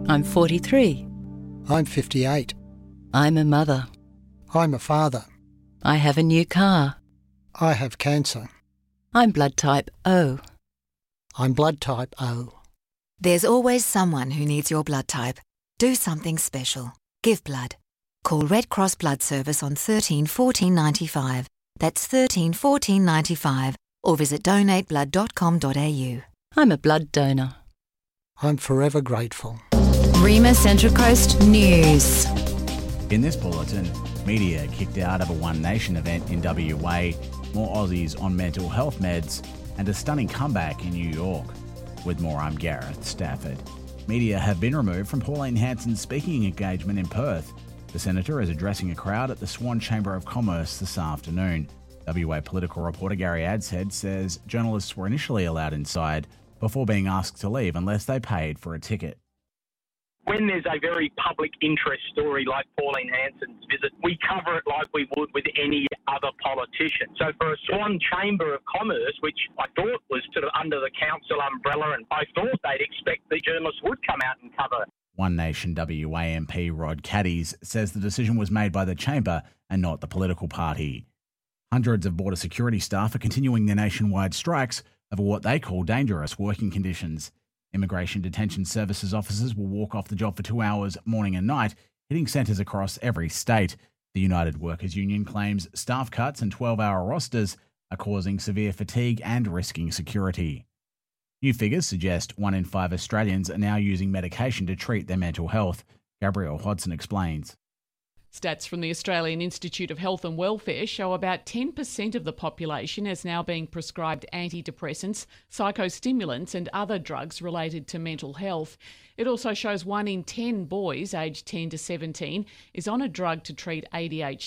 I'm 43. I'm 58. I'm a mother. I'm a father. I have a new car. I have cancer. I'm blood type O. I'm blood type O. There's always someone who needs your blood type. Do something special. Give blood. Call Red Cross Blood Service on 13 14 95. That's 13 14 95. Or visit donateblood.com.au. I'm a blood donor. I'm forever grateful. Rima Central Coast News. In this bulletin, media kicked out of a One Nation event in WA, more Aussies on mental health meds, and a stunning comeback in New York. With more, I'm Gareth Stafford. Media have been removed from Pauline Hanson's speaking engagement in Perth. The Senator is addressing a crowd at the Swan Chamber of Commerce this afternoon. WA political reporter Gary Adshead says journalists were initially allowed inside before being asked to leave unless they paid for a ticket. When there's a very public interest story like Pauline Hanson's visit, we cover it like we would with any other politician. So for a Swan Chamber of Commerce, which I thought was sort of under the council umbrella, and I thought they'd expect the journalists would come out and cover it. One Nation WA MP Rod Caddies says the decision was made by the Chamber and not the political party. Hundreds of border security staff are continuing their nationwide strikes over what they call dangerous working conditions. Immigration Detention Services officers will walk off the job for 2 hours morning and night, hitting centres across every state. The United Workers Union claims staff cuts and 12-hour rosters are causing severe fatigue and risking security. New figures suggest 1 in 5 Australians are now using medication to treat their mental health. Gabrielle Hodson explains. Stats from the Australian Institute of Health and Welfare show about 10% of the population is now being prescribed antidepressants, psychostimulants and other drugs related to mental health. It also shows 1 in 10 boys aged 10 to 17 is on a drug to treat ADHD.